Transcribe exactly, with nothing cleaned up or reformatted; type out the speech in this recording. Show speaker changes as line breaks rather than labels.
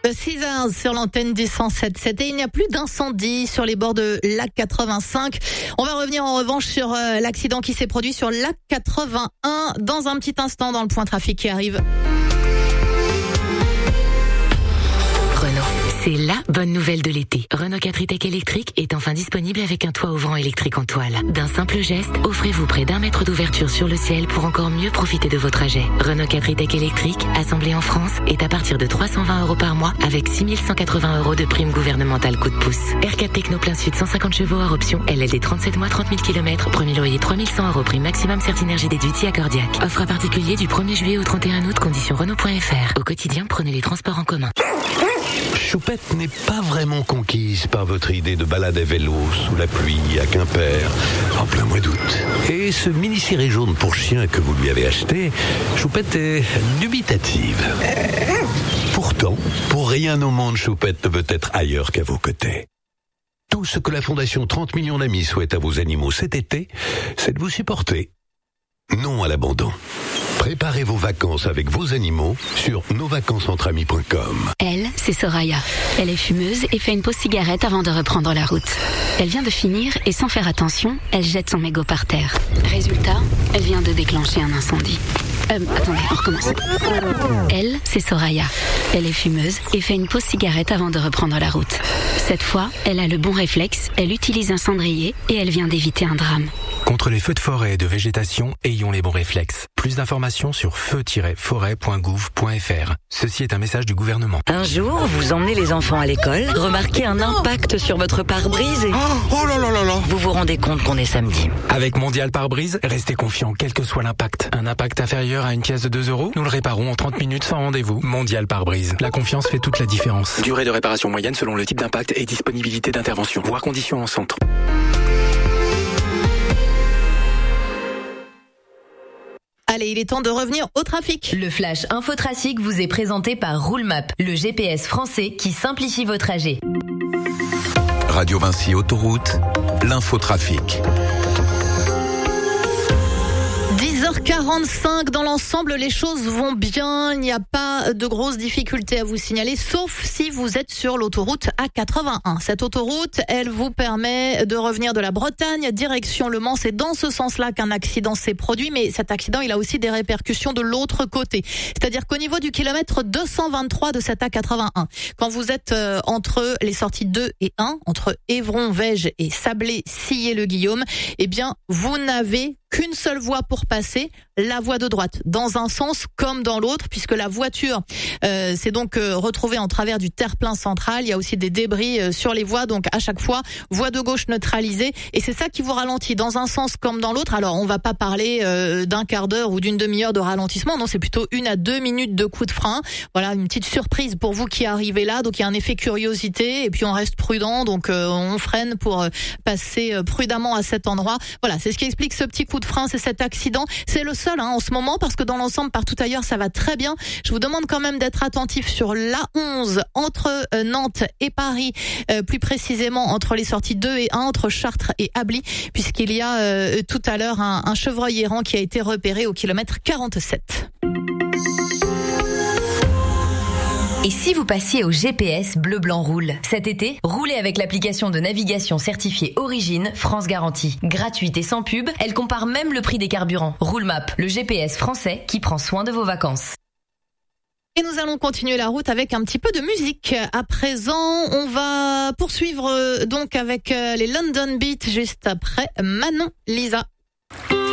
six heures sur l'antenne du cent sept sept et il n'y a plus d'incendie sur les bords de l'A quatre-vingt-cinq. On va revenir en revanche sur euh, l'accident qui s'est produit sur l'A quatre-vingt-un dans un petit instant dans le point trafic qui arrive.
C'est la bonne nouvelle de l'été. Renault quatre e-Tech électrique est enfin disponible avec un toit ouvrant électrique en toile. D'un simple geste, offrez-vous près d'un mètre d'ouverture sur le ciel pour encore mieux profiter de vos trajets. Renault quatre e-Tech électrique, assemblé en France, est à partir de trois cent vingt euros par mois avec six mille cent quatre-vingts euros de prime gouvernementale coup de pouce. R quatre Techno plein sud, cent cinquante chevaux hors option, L L D trente-sept mois, trente mille kilomètres, premier loyer trois mille cent euros, prime maximum Certinergie déduit accordiaque. Offre à particulier du premier juillet au trente et un août, conditions Renault point F R. Au quotidien, prenez les transports en commun.
Choupette n'est pas vraiment conquise par votre idée de balade à vélo sous la pluie à Quimper en plein mois d'août. Et ce mini-ciré jaune pour chien que vous lui avez acheté, Choupette est dubitative. Pourtant, pour rien au monde, Choupette ne veut être ailleurs qu'à vos côtés. Tout ce que la Fondation trente millions d'amis souhaite à vos animaux cet été, c'est de vous supporter. Non à l'abandon. Préparez vos vacances avec vos animaux sur nos vacances entre amis point com.
Elle, c'est Soraya. Elle est fumeuse et fait une pause cigarette avant de reprendre la route. Elle vient de finir et sans faire attention, elle jette son mégot par terre. Résultat, elle vient de déclencher un incendie. Euh, attendez, on recommence. Elle, c'est Soraya. Elle est fumeuse et fait une pause cigarette avant de reprendre la route. Cette fois, elle a le bon réflexe, elle utilise un cendrier et elle vient d'éviter un drame.
Contre les feux de forêt et de végétation, ayons les bons réflexes. Plus d'informations sur feu tiret forêt point gouv point f r. Ceci est un message du gouvernement.
Un jour, vous emmenez les enfants à l'école, remarquez un impact sur votre pare-brise et...
Oh, oh là là là là.
Vous vous rendez compte qu'on est samedi.
Avec Mondial Pare-Brise, restez confiant quel que soit l'impact. Un impact inférieur à une pièce de deux euros, nous le réparons en trente minutes sans rendez-vous. Mondial Pare-Brise. La confiance fait toute la différence. Durée de réparation moyenne selon le type d'impact et disponibilité d'intervention. Voir conditions en centre.
Allez, il est temps de revenir au trafic.
Le Flash Infotrafic vous est présenté par Roulemap, le G P S français qui simplifie vos trajets.
Radio Vinci Autoroute, l'infotrafic.
dix heures quarante-cinq, dans l'ensemble, les choses vont bien. Il n'y a pas de grosses difficultés à vous signaler, sauf si vous êtes sur l'autoroute A quatre-vingt-un. Cette autoroute, elle vous permet de revenir de la Bretagne, direction Le Mans. C'est dans ce sens-là qu'un accident s'est produit, mais cet accident, il a aussi des répercussions de l'autre côté. C'est-à-dire qu'au niveau du kilomètre deux cent vingt-trois de cette A quatre-vingt-un, quand vous êtes euh, entre les sorties deux et un, entre Évron, Vège et Sablé-Sillé-le-Guillaume, eh bien, vous n'avez qu'une seule voie pour passer, la voie de droite, dans un sens comme dans l'autre, puisque la voiture euh, s'est donc euh, retrouvée en travers du terre-plein central. Il y a aussi des débris euh, sur les voies, donc à chaque fois, voie de gauche neutralisée, et c'est ça qui vous ralentit dans un sens comme dans l'autre. Alors, on va pas parler euh, d'un quart d'heure ou d'une demi-heure de ralentissement, non, c'est plutôt une à deux minutes de coup de frein. Voilà, une petite surprise pour vous qui arrivez là, donc il y a un effet curiosité, et puis on reste prudent, donc euh, on freine pour euh, passer euh, prudemment à cet endroit. Voilà, c'est ce qui explique ce petit coup de frein, c'est cet accident. C'est le seul hein, en ce moment, parce que dans l'ensemble, partout ailleurs, ça va très bien. Je vous demande quand même d'être attentif sur l'A onze entre euh, Nantes et Paris, euh, plus précisément entre les sorties deux et un, entre Chartres et Ably, puisqu'il y a euh, tout à l'heure un, un chevreuil errant qui a été repéré au kilomètre quarante-sept.
Et si vous passiez au G P S Bleu Blanc Roule? Cet été, roulez avec l'application de navigation certifiée Origine France Garantie. Gratuite et sans pub, elle compare même le prix des carburants. Roulemap, le G P S français qui prend soin de vos vacances.
Et nous allons continuer la route avec un petit peu de musique. À présent, on va poursuivre donc avec les London Beat juste après Manon Lisa.